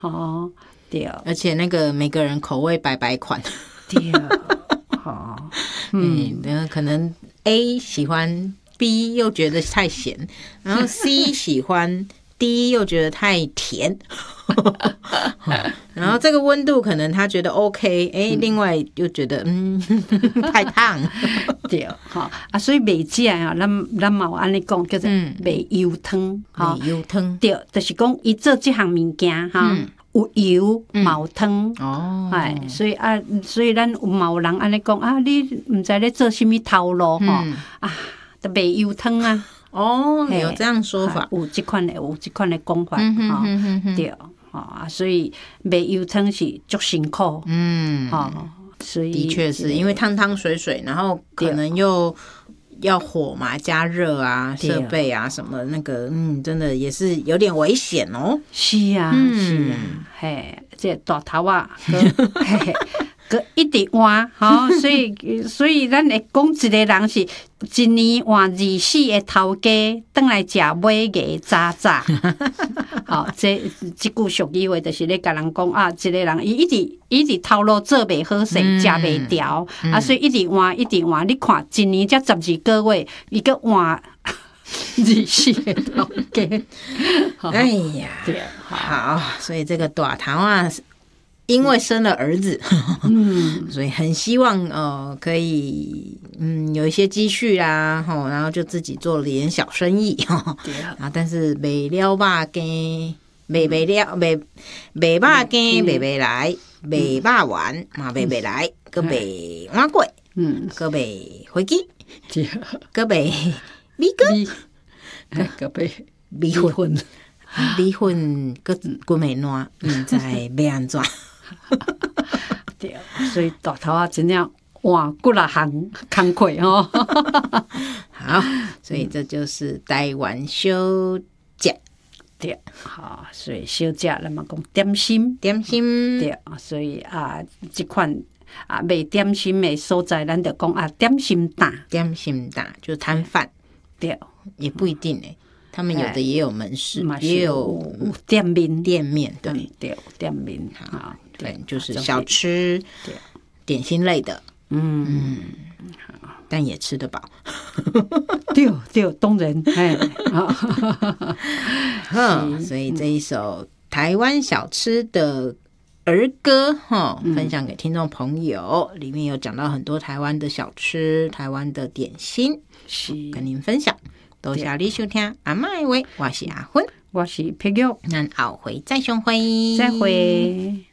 哦，对， 而且那个每个人口味百款， 对，哦， 然后可能 A 喜欢 B 又觉得太咸，然后 C 喜欢 D 又觉得太甜，然后这个温度可能他觉得 OK， 另外又觉得太烫， 对，所以卖食啊，咱嘛有安尼讲，叫做卖油汤， 卖油汤， 对，就是讲伊做这项物件哈。有油嘛有汤所以咱嘛有人安尼讲啊，你毋知咧做什么头路就卖油汤啊。 有这样说法， 有这款的讲法对所以卖油汤是足辛苦所以的确是因为汤汤水水，然后可能又要火嘛，加热啊，设备啊什么那个，真的也是有点危险哦。 是啊，是啊，嘿，这大头啊，佮一直换，所以咱会讲一个人是一年换24个头家，转来食尾牙早早。这句俗语话就是咧甲人讲啊，一个人伊一直头路做袂好势，食袂调所以一直换。你看一年才12个月，伊佮换24个头家。 哎呀，对，好，所以这个大头啊。因为生了儿子，所以很希望可以有一些积蓄啦，然后就自己做了点小生意啊，但是卖了肉羹，卖了卖肉羹卖来，卖肉丸嘛卖来，佮卖碗粿，佮卖飞机，佮卖米糕， 佮卖米粉，佮滚美烂，唔知要安怎。 对，所以大头啊，真正换几啊行工课好，所以这就是台湾小食。 对，好，所以小食咱嘛讲点心，对，所以这款卖点心的所在，咱就讲点心档， 就是摊贩， 对， 也不一定他们有的也有门市， 也有店面， 对， 店面对，就是小吃、点心类的，但也吃得饱。 对，当然， 所以这一首台湾小吃的儿歌分享给听众朋友，里面有讲到很多台湾的小吃、台湾的点心，跟您分享。多谢你收听阿嬷的话，我是阿芬， 我是碧玉， 咱后回再相会， 再会。